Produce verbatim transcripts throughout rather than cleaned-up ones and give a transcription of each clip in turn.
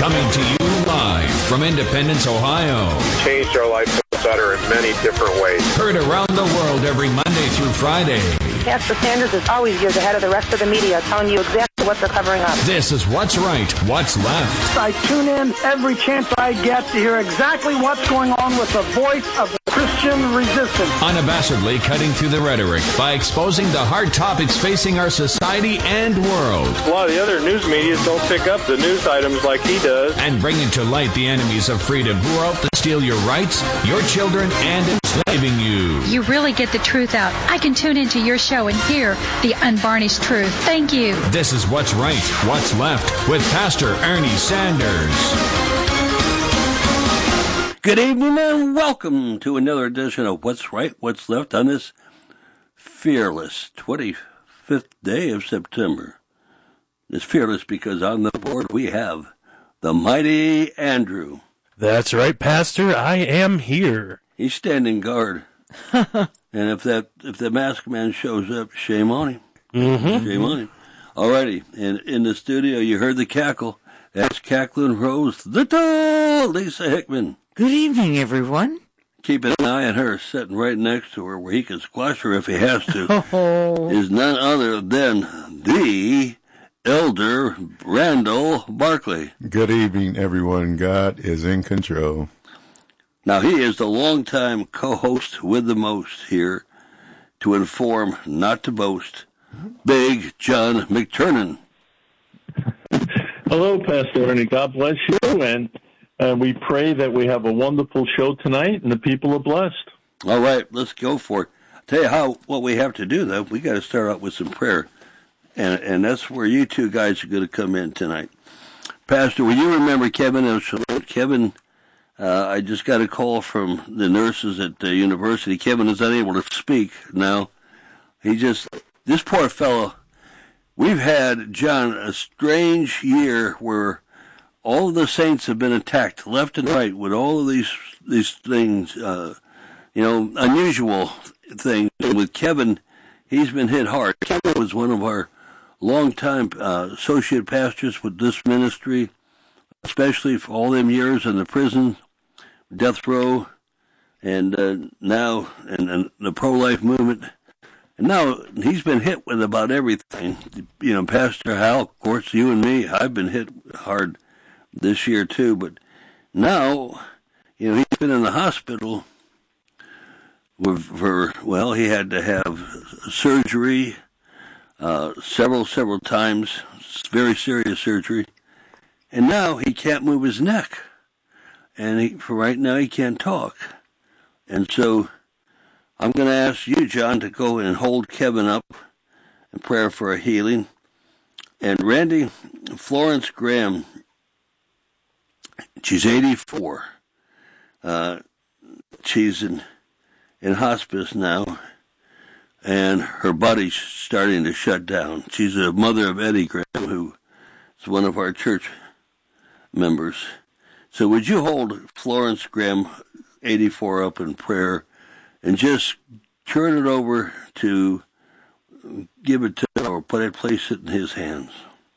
Coming to you live from Independence, Ohio. Changed our life for the better in many different ways. Heard around the world every Monday through Friday. Pastor Sanders is always years ahead of the rest of the media, telling you exactly what they're covering up. This is What's Right, What's Left. I tune in every chance I get to hear exactly what's going on with the voice of the Christian resistance. Unabashedly cutting through the rhetoric by exposing the hard topics facing our society and world. A lot of the other news media don't pick up the news items like he does. And bringing to light the enemies of freedom who are out to steal your rights, your children, and enslaving you. You really get the truth out. I can tune into your show and hear the unvarnished truth. Thank you. This is What's Right, What's Left with Pastor Ernie Sanders. Good evening and welcome to another edition of What's Right, What's Left on this fearless twenty-fifth day of September. It's fearless because on the board we have the mighty Andrew. That's right, Pastor. I am here. He's standing guard. And if that if the masked man shows up, shame on him. Mm-hmm. Shame on him. Alrighty, in, in the studio, you heard the cackle. That's Cackling Rose, the tall Lisa Hickman. Good evening, everyone. Keeping an eye on her, sitting right next to her where he can squash her if he has to, Oh. is none other than the Elder Randall Barkley. Good evening, everyone. God is in control. Now, he is the longtime co-host with the most here to inform, not to boast, Big John McTurnan. Hello, Pastor Ernie. God bless you, and uh, we pray that we have a wonderful show tonight, and the people are blessed. All right, let's go for it. I'll tell you how what we have to do, though. We got to start out with some prayer, and and that's where you two guys are going to come in tonight. Pastor, will you remember Kevin O'Shalom? Kevin, uh, I just got a call from the nurses at the university. Kevin is unable to speak now. He just, this poor fellow, we've had, John, a strange year where all of the saints have been attacked left and right with all of these these things, uh, you know, unusual things. And with Kevin, he's been hit hard. Kevin was one of our longtime uh, associate pastors with this ministry, especially for all them years in the prison, death row, and uh, now in, in the pro-life movement. And now he's been hit with about everything. You know, Pastor Hal, of course, you and me, I've been hit hard this year too. But now, you know, he's been in the hospital for, well, he had to have surgery uh, several, several times, very serious surgery. And now he can't move his neck. And he, for right now, he can't talk. And so I'm going to ask you, John, to go and hold Kevin up in prayer for a healing. And Randy, Florence Graham, she's eighty-four. Uh, she's in, in hospice now, and her body's starting to shut down. She's a mother of Eddie Graham, who is one of our church members. So would you hold Florence Graham, eighty-four, up in prayer, and just turn it over to give it to or put it, place it in his hands.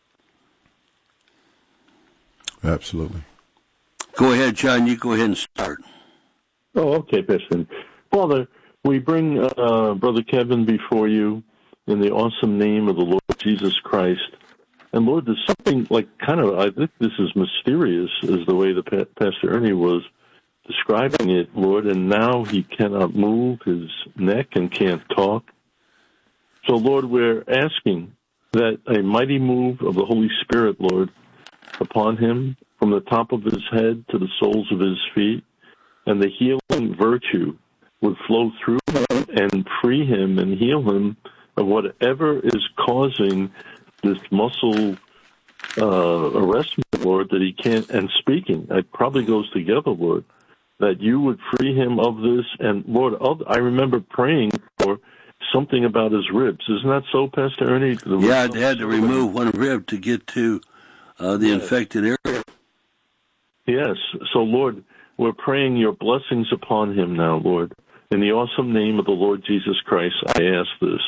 Absolutely. Go ahead, John. You go ahead and start. Oh, okay, Pastor. Father, we bring uh, Brother Kevin before you in the awesome name of the Lord Jesus Christ. And Lord, there's something like kind of, I think this is mysterious, is the way the pa- Pastor Ernie was describing it, Lord, and now he cannot move his neck and can't talk. So, Lord, we're asking that a mighty move of the Holy Spirit, Lord, upon him from the top of his head to the soles of his feet, and the healing virtue would flow through him and free him and heal him of whatever is causing this muscle uh, arrestment, Lord, that he can't, and speaking. It probably goes together, Lord, that you would free him of this. And, Lord, I remember praying for something about his ribs. Isn't that so, Pastor Ernie? The yeah, I had to remove one rib to get to uh, the yes. infected area. Yes. So, Lord, we're praying your blessings upon him now, Lord. In the awesome name of the Lord Jesus Christ, I ask this.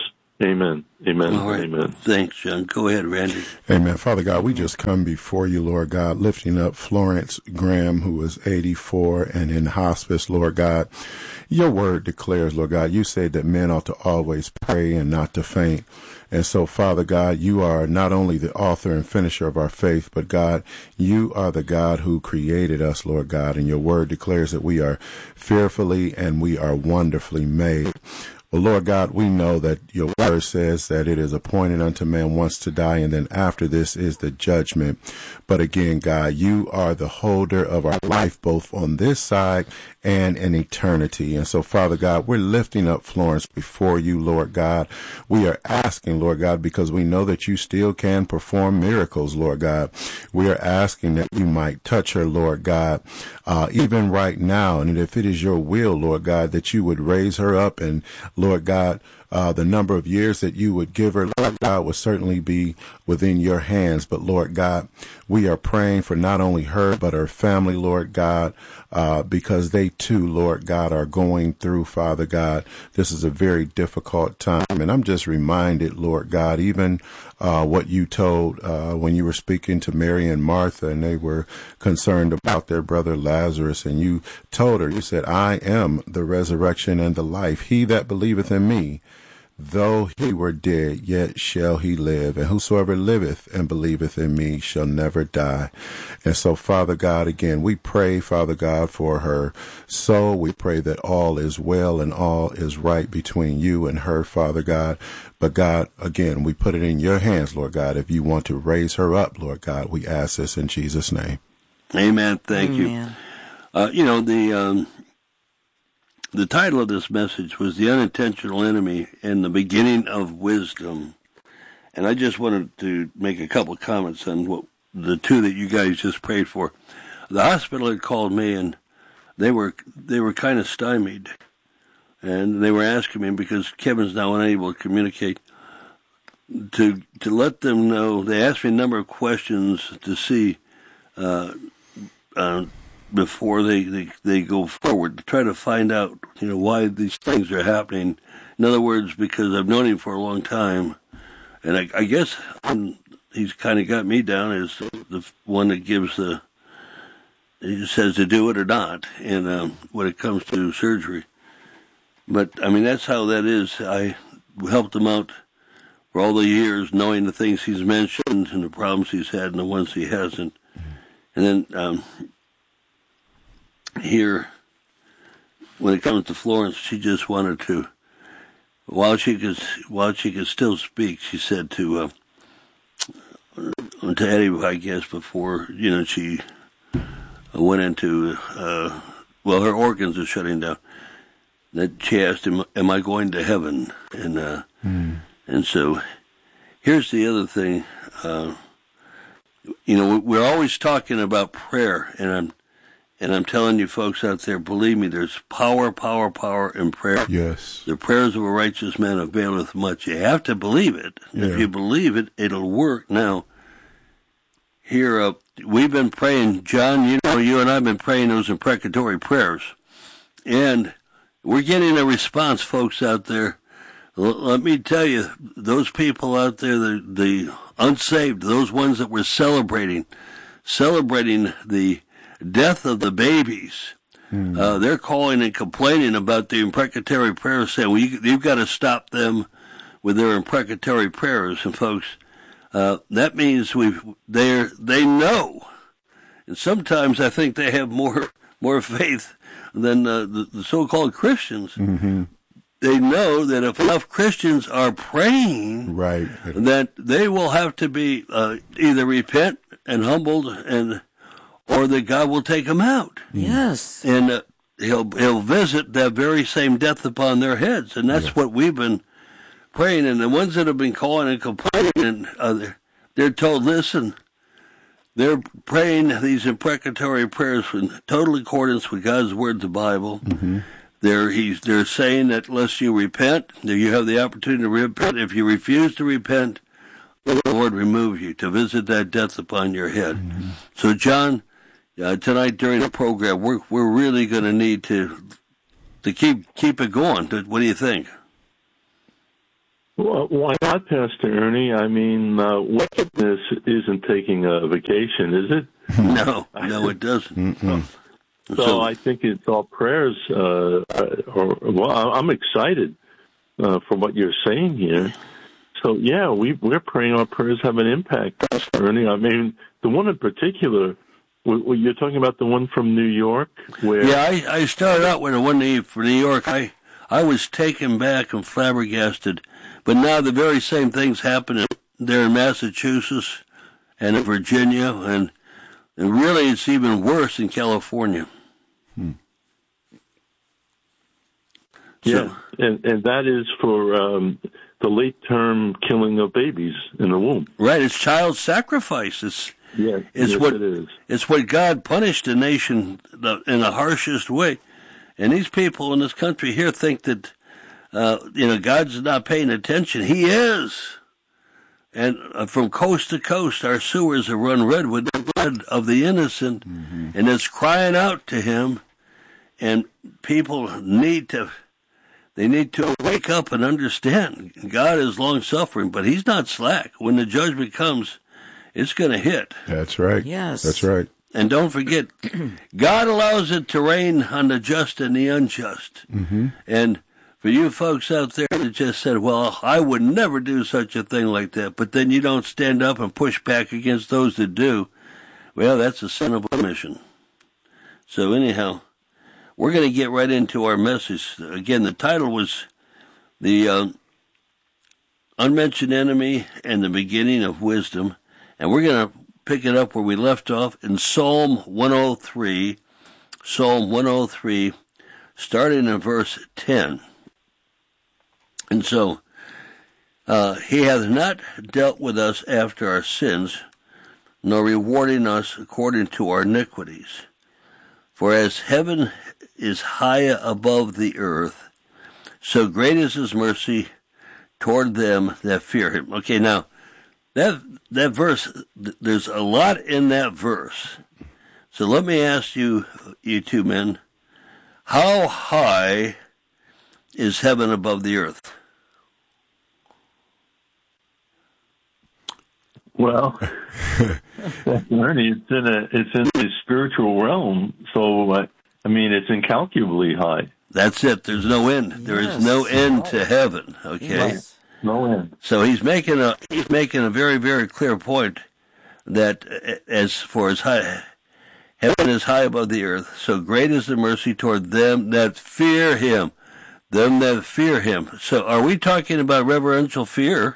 Amen. Amen. All right. Amen. Thanks, John. Go ahead, Randy. Amen. Father God, we just come before you, Lord God, lifting up Florence Graham, who is eighty-four and in hospice, Lord God. Your word declares, Lord God, you say that men ought to always pray and not to faint. And so, Father God, you are not only the author and finisher of our faith, but God, you are the God who created us, Lord God. And your word declares that we are fearfully and we are wonderfully made. Well, Lord God, we know that your word says that it is appointed unto man once to die, and then after this is the judgment. But again, God, you are the holder of our life, both on this side and in eternity. And so, Father God, we're lifting up Florence before you, Lord God. We are asking, Lord God, because we know that you still can perform miracles, Lord God. We are asking that you might touch her, Lord God, uh, even right now. And if it is your will, Lord God, that you would raise her up, and Lord God, Uh, the number of years that you would give her, Lord God, will certainly be within your hands. But Lord God, we are praying for not only her, but her family, Lord God, uh, because they too, Lord God, are going through, Father God. This is a very difficult time. And I'm just reminded, Lord God, even uh, what you told uh, when you were speaking to Mary and Martha, and they were concerned about their brother Lazarus. And you told her, you said, I am the resurrection and the life. He that believeth in me, though he were dead, yet shall he live. And whosoever liveth and believeth in me shall never die. And so, Father God, again, we pray, Father God, for her soul. We pray that all is well and all is right between you and her, Father God. But God, again, we put it in your hands, Lord God. If you want to raise her up, Lord God, we ask this in Jesus' name. Amen. Thank Amen. you. Uh, you know, the... Um, The title of this message was The Unintentional Enemy and the Beginning of Wisdom. And I just wanted to make a couple of comments on what the two that you guys just prayed for. The hospital had called me, and they were they were kind of stymied. And they were asking me, because Kevin's now unable to communicate, to to let them know. They asked me a number of questions to see uh, uh before they, they, they go forward, to try to find out, you know, why these things are happening. In other words, because I've known him for a long time, and I, I guess he's kind of got me down as the one that gives the, he says to do it or not, and um, when it comes to surgery. But, I mean, that's how that is. I helped him out for all the years, knowing the things he's mentioned and the problems he's had and the ones he hasn't. And then, um, here, when it comes to Florence, she just wanted to, while she could, while she could still speak, she said to, uh, to Eddie, I guess, before, you know, she went into, uh, well, her organs are shutting down, that she asked him, am I going to heaven? And, uh, mm. and so, here's the other thing, uh, you know, we're always talking about prayer, and I'm, And I'm telling you folks out there, believe me, there's power, power, power in prayer. Yes. The prayers of a righteous man availeth much. You have to believe it. Yeah. If you believe it, it'll work. Now, here, uh, we've been praying, John, you know, you and I have been praying those imprecatory prayers. And we're getting a response, folks out there. L- let me tell you, those people out there, the, the unsaved, those ones that we're celebrating, celebrating the death of the babies, mm. uh, they're calling and complaining about the imprecatory prayers, saying, well, you, you've got to stop them with their imprecatory prayers. And folks, uh, that means we they they know, and sometimes I think they have more more faith than uh, the, the so-called Christians. Mm-hmm. They know that if enough Christians are praying, right, that they will have to be uh, either repent and humbled, and or that God will take them out. Yes. And uh, he'll he'll visit that very same death upon their heads. And that's yes. what we've been praying. And the ones that have been calling and complaining, and uh, they're, they're told, listen, they're praying these imprecatory prayers in total accordance with God's word, the Bible. Mm-hmm. They're, he's, they're saying that unless you repent, that you have the opportunity to repent. If you refuse to repent, the Lord remove you to visit that death upon your head. Mm-hmm. So, John, Uh, tonight during the program, we're we're really going to need to to keep keep it going. What do you think? Well, why not, Pastor Ernie? I mean, uh, wickedness isn't taking a vacation, is it? No, no, it doesn't. So, so I think it's all prayers. Uh, or, well, I'm excited uh, for what you're saying here. So, yeah, we, we're praying our prayers have an impact, Pastor Ernie. I mean, the one in particular, you're talking about the one from New York? Where Yeah, I, I started out with the one for New York. I, I was taken back and flabbergasted. But now the very same things happen there in Massachusetts and in Virginia, and, and really it's even worse in California. Hmm. Yeah, so, and, and that is for um, the late-term killing of babies in the womb. Right, it's child sacrifice. It's, yes, it's yes, what, it is. It's what God punished the nation in the harshest way. And these people in this country here think that Uh, you know, God's not paying attention. He is. And uh, from coast to coast, our sewers are run red with the blood of the innocent, mm-hmm. and it's crying out to him. And people need to, they need to wake up and understand God is long-suffering, but he's not slack. When the judgment comes, it's going to hit. That's right. Yes. That's right. And don't forget, God allows it to rain on the just and the unjust. Mm-hmm. And for you folks out there that just said, well, I would never do such a thing like that, but then you don't stand up and push back against those that do, well, that's a sin of omission. So anyhow, we're going to get right into our message. Again, the title was The uh, Unmentioned Enemy and the Beginning of Wisdom, and we're going to pick it up where we left off in Psalm one oh three, Psalm one oh three, starting in verse ten. And so, uh, he hath not dealt with us after our sins, nor rewarding us according to our iniquities. For as heaven is high above the earth, so great is his mercy toward them that fear him. Okay, now, that that verse, there's a lot in that verse. So let me ask you, you two men, how high is heaven above the earth? Well, Ernie, it's in a it's in the spiritual realm, so uh, I mean it's incalculably high. That's it. There's no end. There yes. is no end to heaven. Okay, yes. No end. So he's making a he's making a very very clear point that as for as high heaven is high above the earth, so great is the mercy toward them that fear him, them that fear him. So are we talking about reverential fear?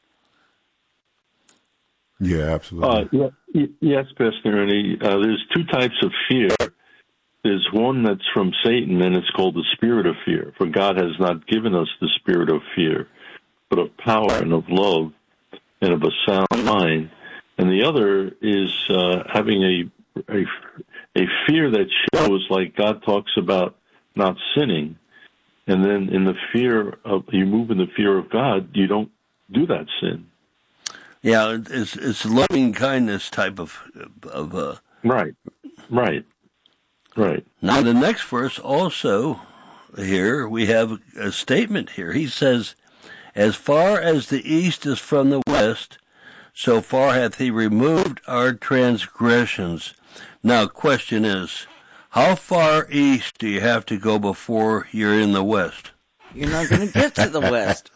Yeah, absolutely. Uh, yeah, yes, Pastor Ernie. Uh, there's two types of fear. There's one that's from Satan, and it's called the spirit of fear. For God has not given us the spirit of fear, but of power and of love and of a sound mind. And the other is uh, having a, a a fear that shows, like God talks about not sinning, and then in the fear of you move in the fear of God, you don't do that sin. Yeah, it's it's loving kindness type of of uh, right, right, right. Now the next verse also here we have a statement here. He says, "As far as the east is from the west, so far hath he removed our transgressions." Now, question is, how far east do you have to go before you're in the west? You're not going to get to the west.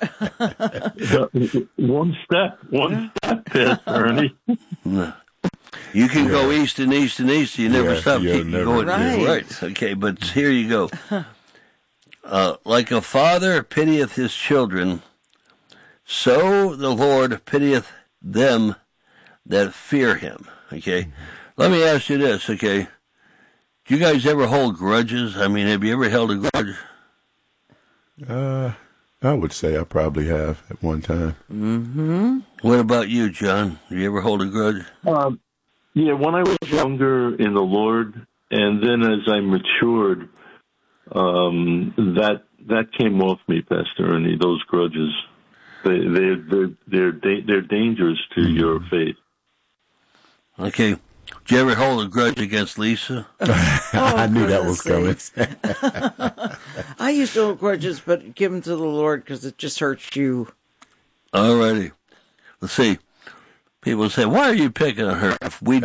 One step, one step, Pastor Ernie. No. You can yeah. go east and east and east. You never yeah, stop keep never, going. Right. right. Okay, but here you go. Uh, like a father pitieth his children, so the Lord pitieth them that fear him. Okay? Let me ask you this, okay? Do you guys ever hold grudges? I mean, have you ever held a grudge? Uh, I would say I probably have at one time. Mm-hmm. What about you, John? Do you ever hold a grudge? Um, yeah, when I was younger in the Lord, and then as I matured, um, that that came off me, Pastor Ernie. Those grudges, they they they're they're da- they're dangerous to mm-hmm. your faith. Okay. Did you ever hold a grudge against Lisa? Oh, I knew that was coming. I used to hold grudges, but give them to the Lord because it just hurts you. All righty. Let's see. People say, why are you picking on her? If we